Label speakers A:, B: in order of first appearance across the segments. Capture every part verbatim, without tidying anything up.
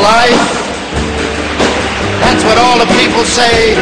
A: life. That's what all the people say.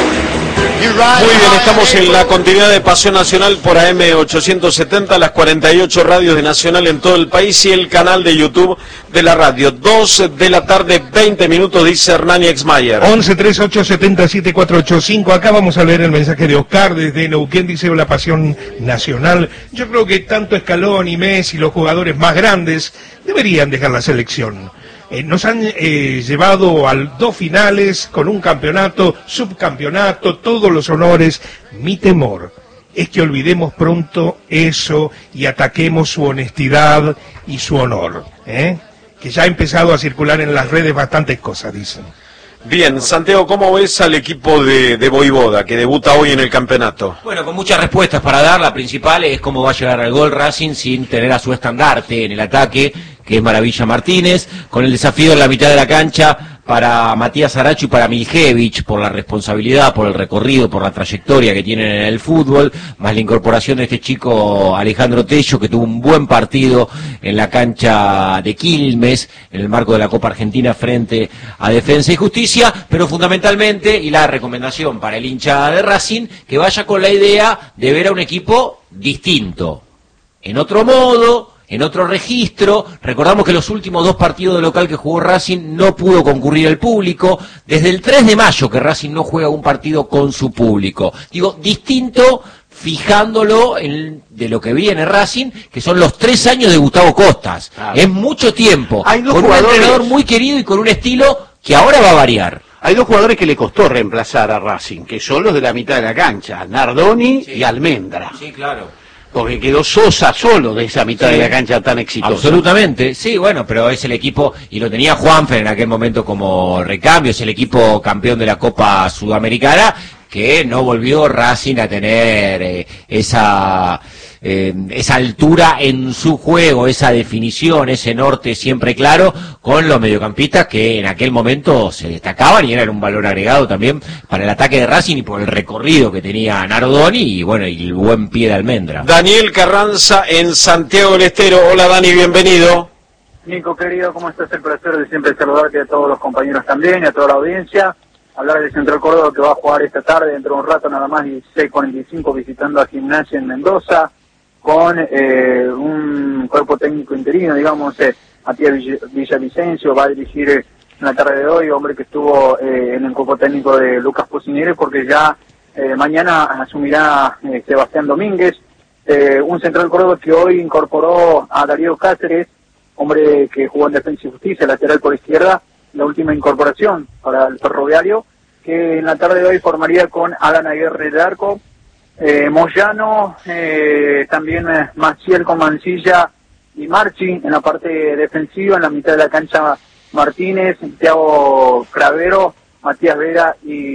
B: Muy bien, estamos en la continuidad de Pasión Nacional por A M ochocientos setenta, las cuarenta y ocho radios de Nacional en todo el país y el canal de YouTube de la radio. dos de la tarde, veinte minutos, dice Hernán Exmayer.
C: once treinta y ocho setenta y siete cuatrocientos ochenta y cinco. Acá vamos a leer el mensaje de Oscar desde Neuquén, dice: la Pasión Nacional. Yo creo que tanto Scaloni, Messi, los jugadores más grandes deberían dejar la selección. Eh, nos han eh, llevado a dos finales con un campeonato, subcampeonato, todos los honores. Mi temor es que olvidemos pronto eso y ataquemos su honestidad y su honor, ¿eh? Que ya ha empezado a circular en las redes bastantes cosas, dicen.
B: Bien, Santiago, ¿cómo ves al equipo de, de Voivoda, que debuta hoy en el campeonato?
D: Bueno, con muchas respuestas para dar. La principal es cómo va a llegar al gol Racing sin tener a su estandarte en el ataque, que es Maravilla Martínez, con el desafío en la mitad de la cancha para Matías Aracho y para Miljevich, por la responsabilidad, por el recorrido, por la trayectoria que tienen en el fútbol, más la incorporación de este chico Alejandro Tello, que tuvo un buen partido en la cancha de Quilmes, en el marco de la Copa Argentina frente a Defensa y Justicia, pero fundamentalmente, y la recomendación para el hincha de Racing, que vaya con la idea de ver a un equipo distinto, en otro modo, en otro registro. Recordamos que los últimos dos partidos de local que jugó Racing no pudo concurrir el público. Desde el tres de mayo que Racing no juega un partido con su público. Digo, distinto, fijándolo en de lo que viene Racing, que son los tres años de Gustavo Costas. Claro. Es mucho tiempo.
E: Hay dos
D: con
E: jugadores...
D: un entrenador muy querido y con un estilo que ahora va a variar.
E: Hay dos jugadores que le costó reemplazar a Racing, que son los de la mitad de la cancha, Nardoni sí. y Almendra.
D: Sí, claro.
E: Porque quedó Sosa solo de esa mitad sí, de la cancha tan exitosa.
D: Absolutamente, sí, bueno, pero es el equipo, y lo tenía Juanfer en aquel momento como recambio, es el equipo campeón de la Copa Sudamericana, que no volvió Racing a tener eh, esa... Eh, esa altura en su juego, esa definición, ese norte siempre claro, con los mediocampistas que en aquel momento se destacaban y eran un valor agregado también para el ataque de Racing y por el recorrido que tenía Nardoni y bueno, y el buen pie de Almendra.
B: Daniel Carranza en Santiago del Estero. Hola Dani, bienvenido.
F: Nico querido, ¿cómo estás? El placer de siempre saludarte a todos los compañeros también y a toda la audiencia. Hablar de Central Córdoba, que va a jugar esta tarde, dentro de un rato nada más, dieciséis cuarenta y cinco, visitando a Gimnasia en Mendoza, con eh, un cuerpo técnico interino, digamos, eh, Matías Villavicencio va a dirigir eh, en la tarde de hoy, hombre que estuvo eh, en el cuerpo técnico de Lucas Pusineri, porque ya eh, mañana asumirá eh, Sebastián Domínguez, eh, un Central Córdoba que hoy incorporó a Darío Cáceres, hombre que jugó en Defensa y Justicia, lateral por izquierda, la última incorporación para el Ferroviario, que en la tarde de hoy formaría con Alan Aguirre de arco, Eh, Moyano, eh, también eh, Maciel con Mancilla y Marchi en la parte defensiva, en la mitad de la cancha Martínez, Thiago Cravero, Matías Vera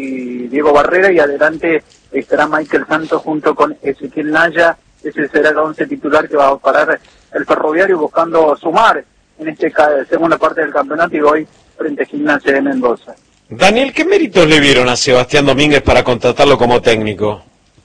F: y Diego Barrera, y adelante estará Michael Santos junto con Ezequiel Naya. Ese será el once titular que va a parar el Ferroviario buscando sumar en esta segunda parte del campeonato y hoy frente a Gimnasia de Mendoza.
B: Daniel, ¿qué méritos le vieron a Sebastián Domínguez para contratarlo como técnico?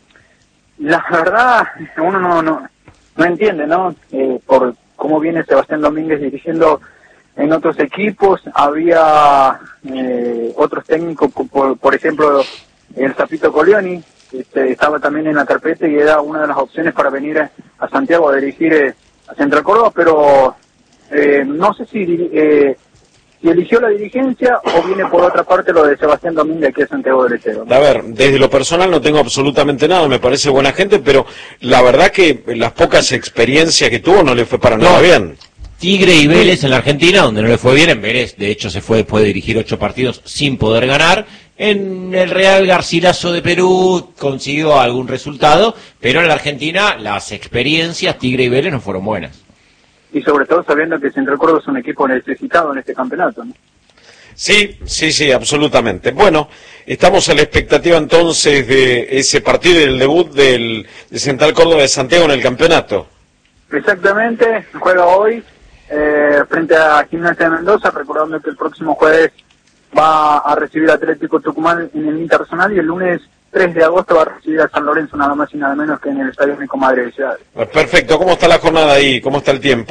F: La verdad, uno no no, no entiende, ¿no? Eh, por cómo viene Sebastián Domínguez dirigiendo en otros equipos. Había eh, otros técnicos, por, por ejemplo, el Zapito Colioni, este, estaba también en la carpeta y era una de las opciones para venir a, a Santiago a dirigir eh, a Central Córdoba, pero eh, no sé si... Eh, si eligió la dirigencia o viene por otra parte lo de Sebastián Domínguez, que es Santiago del Estero, ¿no?
B: A ver, desde lo personal no tengo absolutamente nada, me parece buena gente, pero la verdad que las pocas experiencias que tuvo no le fue para no. nada bien.
D: Tigre y Vélez en la Argentina, donde no le fue bien. En Vélez, de hecho, se fue después de dirigir ocho partidos sin poder ganar. En el Real Garcilaso de Perú consiguió algún resultado, pero en la Argentina las experiencias Tigre y Vélez no fueron buenas.
F: Y sobre todo sabiendo que Central Córdoba es un equipo necesitado en este campeonato, ¿no?
B: Sí, sí, sí, absolutamente. Bueno, estamos a la expectativa entonces de ese partido y del debut del de Central Córdoba de Santiago en el campeonato.
F: Exactamente, juega hoy eh, frente a Gimnasia de Mendoza, recordando que el próximo jueves va a recibir a Atlético Tucumán en el Internacional y el lunes tres de agosto va a recibir a San Lorenzo, nada más y nada menos que en el Estadio Único Madre de Ciudad.
B: Perfecto, ¿cómo está la jornada ahí? ¿Cómo está el tiempo?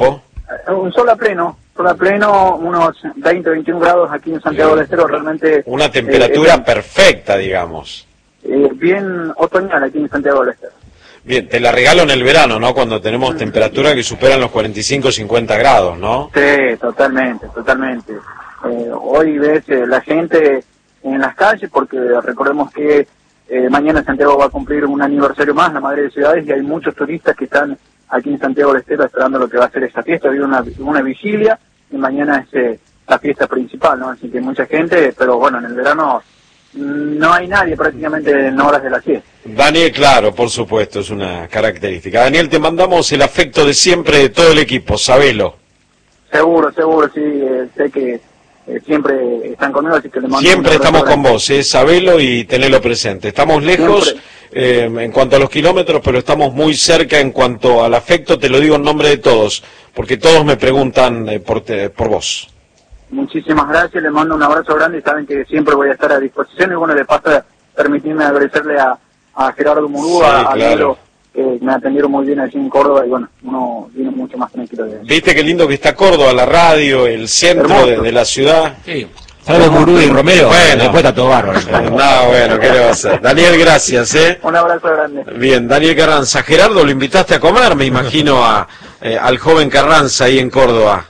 F: Un sol a pleno, sol a pleno, unos veinte, veintiún grados aquí en Santiago del Estero, realmente...
B: Una temperatura
F: eh,
B: perfecta, digamos.
F: Eh, bien otoñal aquí en Santiago del Estero.
B: Bien, te la regalo en el verano, ¿no? Cuando tenemos temperaturas que superan los cuarenta y cinco, cincuenta grados, ¿no?
F: Sí, totalmente, totalmente. Eh, hoy ves eh, la gente en las calles, porque recordemos que eh, mañana Santiago va a cumplir un aniversario más, la Madre de Ciudades, y hay muchos turistas que están aquí en Santiago del Estero esperando lo que va a ser esta fiesta. Hay una, una vigilia y mañana es eh, la fiesta principal, ¿no? Así que mucha gente, pero bueno, en el verano no hay nadie prácticamente en horas de la siesta.
B: Daniel, claro, por supuesto, es una característica. Daniel, te mandamos el afecto de siempre de todo el equipo, sabelo.
F: Seguro, seguro, sí, eh, sé que eh, siempre están conmigo, así que le mando
B: Siempre
F: un
B: estamos
F: abrazo
B: con vos, eh, sabelo y tenelo presente. Estamos lejos eh, en cuanto a los kilómetros, pero estamos muy cerca en cuanto al afecto, te lo digo en nombre de todos, porque todos me preguntan eh, por, te, por vos.
F: Muchísimas gracias, les mando un abrazo grande y saben que siempre voy a estar a disposición. Y bueno, de paso, permitirme agradecerle a, a Gerardo Murúa,
B: Sí,
F: a
B: claro.
F: Diego, que me atendieron muy bien allí en Córdoba y bueno, uno viene mucho más tranquilo de eso.
B: ¿Viste qué lindo que está Córdoba, la radio, el centro de, de la ciudad?
D: Sí. Salvo Murú y Romero,
B: Bueno.
D: después está todo bárbaro.
B: No, bueno, ¿qué le va a hacer? Daniel, gracias, ¿eh?
F: Un abrazo grande.
B: Bien, Daniel Carranza. Gerardo, lo invitaste a comer, me imagino, a, eh, al joven Carranza ahí en Córdoba.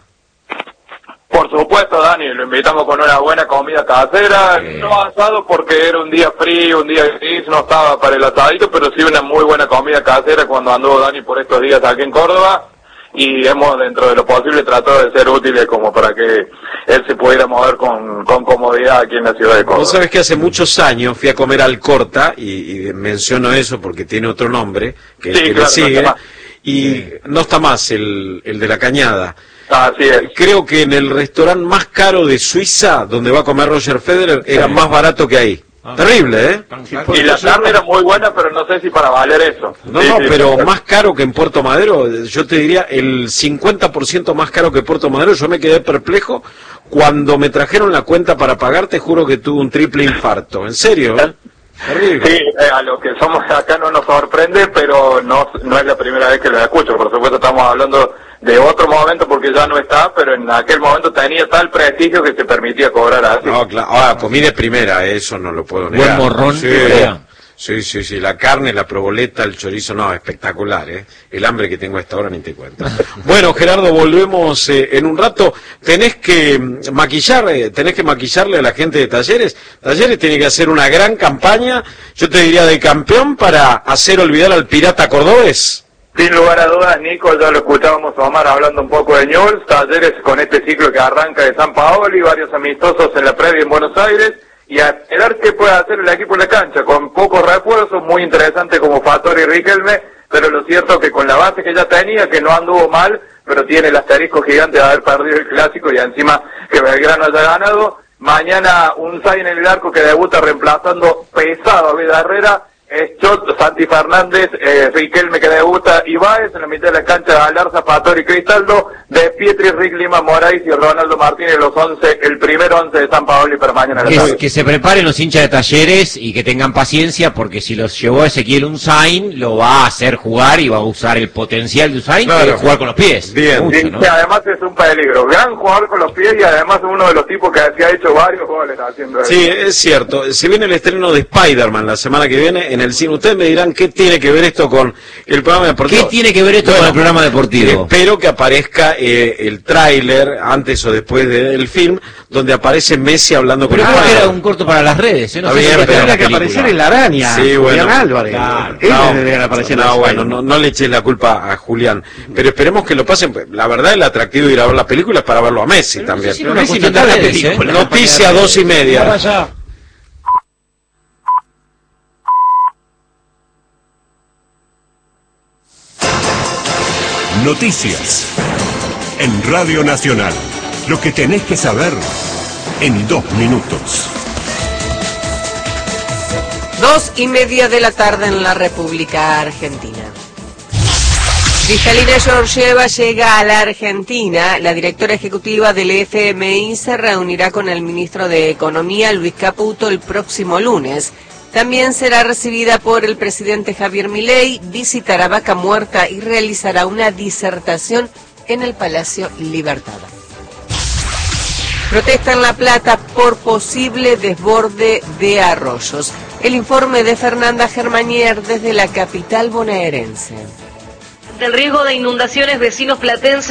G: Por supuesto, Dani, lo invitamos con una buena comida casera,
D: Sí.
G: no asado porque era un día frío, un día gris, no estaba para el asadito, pero sí una muy buena comida casera cuando anduvo Dani por estos días aquí en Córdoba, y hemos dentro de lo posible tratado de ser útiles como para que él se pudiera mover con, con comodidad aquí en la ciudad de Córdoba.
B: Vos sabés que hace muchos años fui a comer al Corta, y, y menciono eso porque tiene otro nombre, que,
G: Sí,
B: que
G: claro,
B: le sigue,
G: no está más.
B: y no está más el, el de la Cañada.
G: Así es.
B: Creo que en el restaurante más caro de Suiza, donde va a comer Roger Federer, era más barato que ahí. Terrible, ¿eh?
G: Y la carne era muy buena, pero no sé si para valer eso.
B: No,
G: Sí,
B: no,
G: sí,
B: pero
G: sí.
B: más caro que en Puerto Madero, yo te diría el cincuenta por ciento más caro que Puerto Madero. Yo me quedé perplejo cuando me trajeron la cuenta para pagar, te juro que tuve un triple infarto. ¿En serio? ¿Eh? Terrible.
G: Sí, eh, a los que somos acá no nos sorprende, pero no, no es la primera vez que lo escucho. Por supuesto estamos hablando de otro momento porque ya no está, pero en aquel momento tenía tal prestigio que se permitía cobrar así.
B: No, claro. Ahora, comí de primera, eso no lo puedo negar.
D: Buen morrón,
B: Sí,
D: primera.
B: sí, sí, sí, la carne, la proboleta, el chorizo, no, espectacular, ¿eh? El hambre que tengo a esta hora ni te cuento. Bueno, Gerardo, volvemos eh, en un rato. Tenés que mm, maquillar, eh, tenés que maquillarle a la gente de Talleres. Talleres tiene que hacer una gran campaña, yo te diría de campeón, para hacer olvidar al pirata cordobés.
G: Sin lugar a dudas, Nico, ya lo escuchábamos a Omar hablando un poco de Newell's, Talleres con este ciclo que arranca de San Paoli, varios amistosos en la previa en Buenos Aires, y a esperar qué puede hacer el equipo en la cancha, con pocos refuerzos, muy interesantes como Fattori y Riquelme, pero lo cierto es que con la base que ya tenía, que no anduvo mal, pero tiene el asterisco gigante de haber perdido el clásico y encima que Belgrano haya ganado. Mañana un Zay en el arco que debuta reemplazando pesado a Vida Herrera, es Chot, Santi Fernández, eh, Riquelme que debuta, Ibáez, en la mitad de la cancha Alarza, Fattori y Cristaldo, de Pietri, Rick Lima, Moraes y Ronaldo Martínez, los once, el primer once de San Paoli para mañana a la
D: Que,
G: tarde.
D: que se preparen los hinchas de Talleres y que tengan paciencia, porque si los llevó Ezequiel Unzain, lo va a hacer jugar y va a usar el potencial de Unzain,
B: Claro.
D: que es jugar con los pies.
B: Bien.
D: Mucho,
G: Y
D: ¿no?
G: que además es un peligro, gran jugador con los pies y además uno de los tipos que se ha hecho varios goles haciendo eso.
B: Sí, es cierto. Se viene el estreno de Spider-Man la semana que viene en el cine. Ustedes me dirán qué tiene que ver esto con el programa deportivo.
D: ¿Qué tiene que ver esto
B: Bueno,
D: con el programa deportivo?
B: Espero que aparezca eh, el tráiler antes o después de- del film, donde aparece Messi hablando con
D: Pero
B: el
D: creo que
B: padre.
D: era un corto para las redes, ¿eh? No
B: Está
D: sé si
B: bien,
D: ya
B: pero
D: está en la
E: Tendría que
D: película.
E: aparecer en la araña,
B: Sí, bueno.
E: Julián Álvarez.
D: Claro.
E: Él
B: No,
E: debería aparecer en
B: no,
E: la
B: bueno, no, no le eches la culpa a Julián, pero esperemos que lo pasen. La verdad, el atractivo de ir a ver la película es para verlo a Messi también.
D: sí,
E: Pero
D: una
E: Messi
D: cuestión
E: no está
D: de
E: en la
D: redes, ¿eh?
E: película.
B: Noticia dos y media.
H: Noticias. En Radio Nacional. Lo que tenés que saber en dos minutos.
I: Dos y media de la tarde en la República Argentina. Cristalina Georgieva llega a la Argentina. La directora ejecutiva del F M I se reunirá con el ministro de Economía, Luis Caputo, el próximo lunes. También será recibida por el presidente Javier Milei, visitará Vaca Muerta y realizará una disertación en el Palacio Libertad. Protesta en La Plata por posible desborde de arroyos. El informe de Fernanda Germanier desde la capital bonaerense.
J: Del riesgo de inundaciones, vecinos platenses